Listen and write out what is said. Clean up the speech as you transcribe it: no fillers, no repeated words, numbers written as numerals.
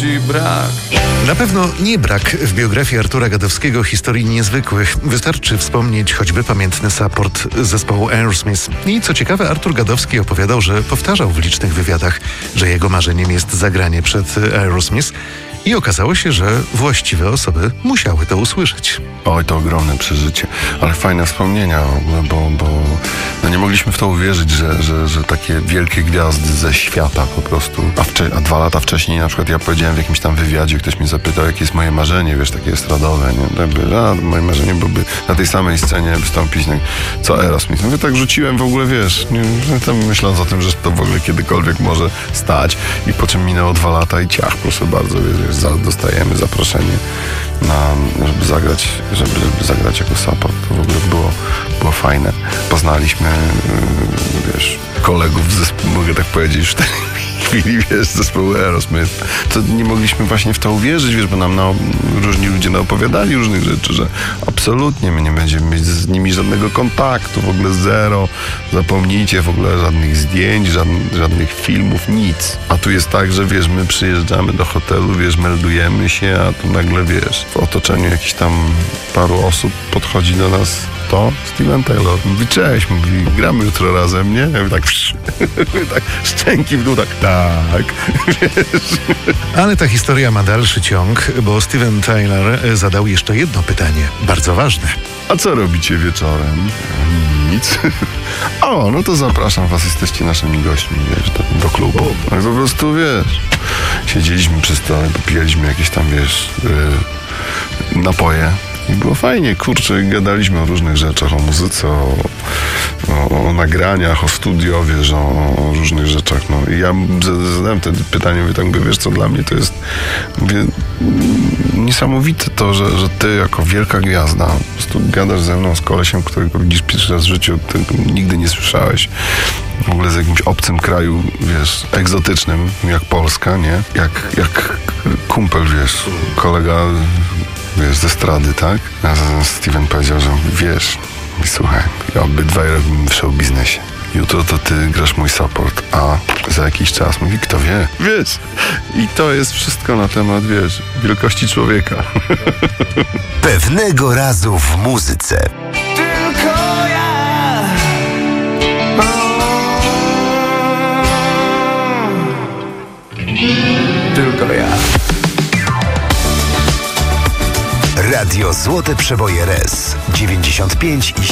ci brak. Na pewno nie brak w biografii Artura Gadowskiego historii niezwykłych. Wystarczy wspomnieć choćby pamiętny support zespołu Aerosmith. I co ciekawe, Artur Gadowski opowiadał, że powtarzał w licznych wywiadach, że jego marzeniem jest zagranie przed Aerosmith. I okazało się, że właściwe osoby musiały to usłyszeć. Oj, to ogromne przeżycie, ale fajne wspomnienia, bo nie mogliśmy w to uwierzyć, że takie wielkie gwiazdy ze świata po prostu. A 2 lata wcześniej na przykład ja powiedziałem w jakimś tam wywiadzie, ktoś mnie zapytał, jakie jest moje marzenie, wiesz, takie estradowe, nie? Moje marzenie byłoby na tej samej scenie wystąpić, co Aerosmith. No tak rzuciłem w ogóle, wiesz, tam myśląc o tym, że to w ogóle kiedykolwiek może stać i po czym minęło 2 lata i ciach, proszę bardzo, wiesz, dostajemy zaproszenie żeby zagrać jako support. To w ogóle było fajne. Poznaliśmy, wiesz, kolegów z zespołu, mogę tak powiedzieć, już w tej chwili, wiesz, zespołu Aerosmith. To nie mogliśmy właśnie w to uwierzyć, wiesz, bo nam różni ludzie naopowiadali różnych rzeczy, że absolutnie my nie będziemy mieć z nimi żadnego kontaktu, w ogóle zero. Zapomnijcie w ogóle żadnych zdjęć, żadnych filmów, nic. A tu jest tak, że wiesz, my przyjeżdżamy do hotelu, wiesz, meldujemy się, a tu nagle, wiesz, w otoczeniu jakichś tam paru osób podchodzi do nas Steven Taylor. Mówi cześć, mówi gramy jutro razem, nie? Ja mówię tak, tak szczęki w dół, tak, wiesz. Ale ta historia ma dalszy ciąg, bo Steven Tyler zadał jeszcze jedno pytanie, bardzo ważne. A co robicie wieczorem? Nic. O, no to zapraszam was, jesteście naszymi gośćmi, wiesz, do klubu. No i po prostu, wiesz, siedzieliśmy przy stole, popijaliśmy jakieś tam, wiesz, napoje. I było fajnie, kurczę, gadaliśmy o różnych rzeczach, o muzyce, o nagraniach, o studio, wiesz, o różnych rzeczach. No. I ja zadałem wtedy pytanie, mówię, tak, wiesz co, dla mnie to jest, mówię, niesamowite to, że ty jako wielka gwiazda po prostu gadasz ze mną, z kolesiem, którego widzisz pierwszy raz w życiu, ty nigdy nie słyszałeś. W ogóle z jakimś obcym kraju, wiesz, egzotycznym, jak Polska, nie? Jak kumpel, wiesz, kolega, wiesz, ze strady, tak? A Steven powiedział, że wiesz, słuchaj, obydwaj robimy w show biznesie. Jutro to ty grasz mój support, a za jakiś czas mówi, kto wie? Wiesz, i to jest wszystko na temat, wiesz, wielkości człowieka. Pewnego razu w muzyce. Tylko ja. Tylko ja. Radio Złote Przeboje RS 95,7.